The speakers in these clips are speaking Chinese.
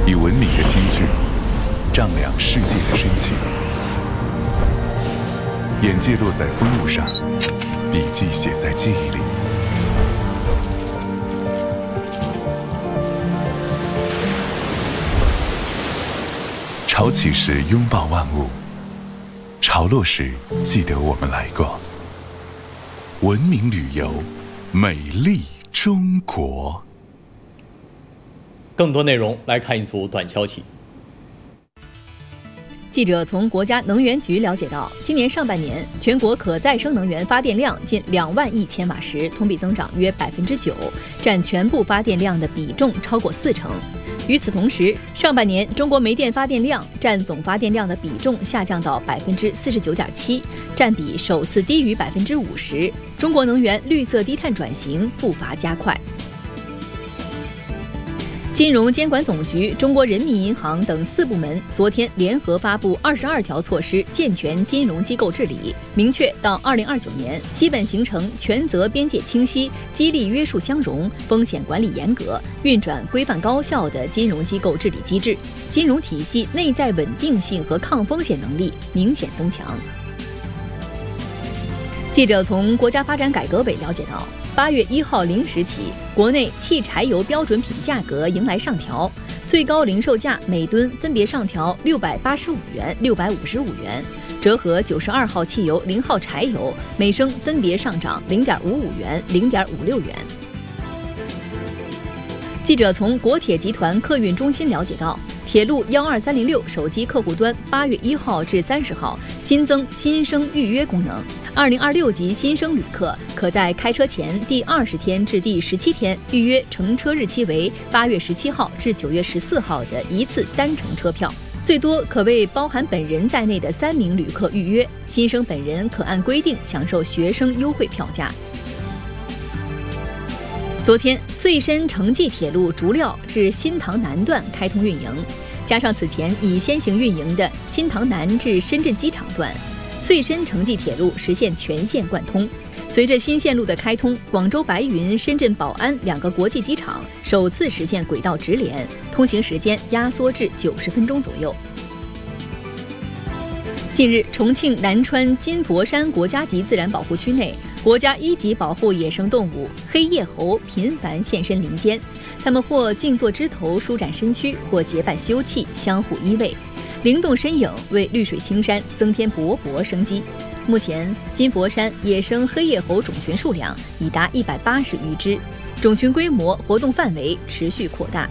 以文明的金句丈量世界的深情。眼界落在风物上，笔记写在记忆里。潮起时拥抱万物，潮落时记得我们来过。文明旅游，美丽中国。 更多内容来看一组短消息。 记者从国家能源局了解到，今年上半年全国可再生能源发电量近2万亿千瓦时，同比增长约9%，占全部发电量的比重超过40%。与此同时，上半年中国煤电发电量占总发电量的比重下降到49.7%，占比首次低于50%。中国能源绿色低碳转型步伐加快。金融监管总局、中国人民银行等4部门昨天联合发布22条措施，健全金融机构治理，明确到2029年基本形成权责边界清晰、激励约束相容、风险管理严格、运转规范高效的金融机构治理机制，金融体系内在稳定性和抗风险能力明显增强。记者从国家发展改革委了解到，8月1号0时起，国内汽柴油标准品价格迎来上调，最高零售价每吨分别上调685元、655元，折合92号汽油、0号柴油每升分别上涨0.55元、0.56元。记者从国铁集团客运中心了解到，铁路12306手机客户端8月1号至30号新增新生预约功能。2026级新生旅客可在开车前第20天至第17天预约乘车日期为8月17号至9月14号的一次单程车票，最多可为包含本人在内的3名旅客预约，新生本人可按规定享受学生优惠票价。昨天，穗深城际铁路竹料至新塘南段开通运营，加上此前已先行运营的新塘南至深圳机场段，穗深城际铁路实现全线贯通。随着新线路的开通，广州白云、深圳宝安2个国际机场首次实现轨道直连，通行时间压缩至90分钟左右。近日，重庆南川金佛山国家级自然保护区内，国家1级保护野生动物黑叶猴频繁现身林间，它们或静坐枝头舒展身躯，或结伴休憩，相互依偎，灵动身影为绿水青山增添勃勃生机。目前，金佛山野生黑叶猴种群数量已达180余只，种群规模、活动范围持续扩大。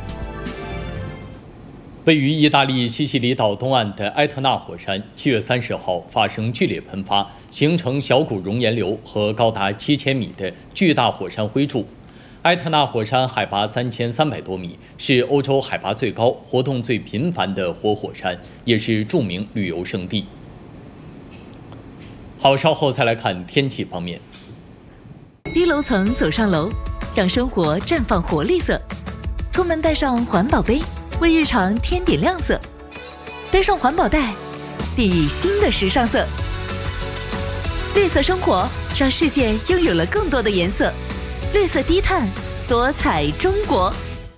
位于意大利西西里岛东岸的埃特纳火山7月30号发生剧烈喷发，形成小谷熔岩流和高达7000米的巨大火山灰柱。埃特纳火山海拔3300多米，是欧洲海拔最高、活动最频繁的活火山，也是著名旅游胜地。好，稍后再来看天气方面。 低楼层走上楼，让生活绽放活力色。出门带上环保杯，为日常添点亮色。背上环保袋，砥砺新的时尚色。绿色生活，让世界拥有了更多的颜色。绿色低碳，多彩中国。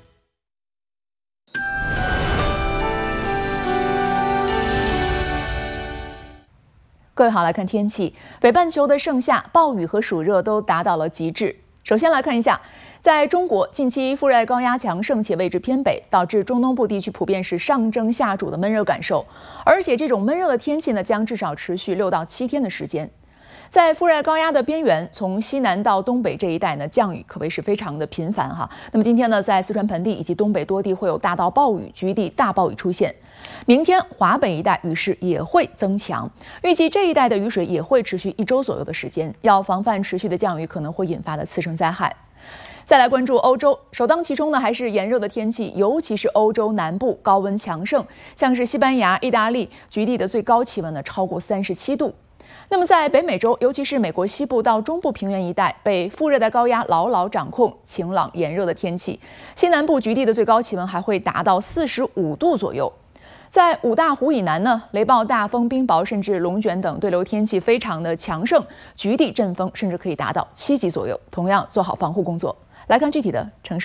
各位好，来看天气。北半球的盛夏，暴雨和暑热都达到了极致。首先来看一下，在中国近期副热带高压强盛且位置偏北，导致中东部地区普遍是上蒸下煮的闷热感受，而且这种闷热的天气呢，将至少持续6到7天的时间。在副热带高压的边缘，从西南到东北这一带呢，降雨可谓是非常的频繁哈。那么今天呢，在四川盆地以及东北多地会有大到暴雨，局地大暴雨出现。明天华北一带雨势也会增强，预计这一带的雨水也会持续1周左右的时间，要防范持续的降雨可能会引发的次生灾害。再来关注欧洲，首当其冲呢还是炎热的天气，尤其是欧洲南部高温强盛，像是西班牙、意大利，局地的最高气温呢超过37度。那么在北美洲，尤其是美国西部到中部平原一带，被副热带高压牢牢掌控，晴朗炎热的天气。西南部局地的最高气温还会达到45度左右。在五大湖以南呢，雷暴、大风、冰雹甚至龙卷等对流天气非常的强盛，局地阵风甚至可以达到7级左右。同样做好防护工作。来看具体的城市。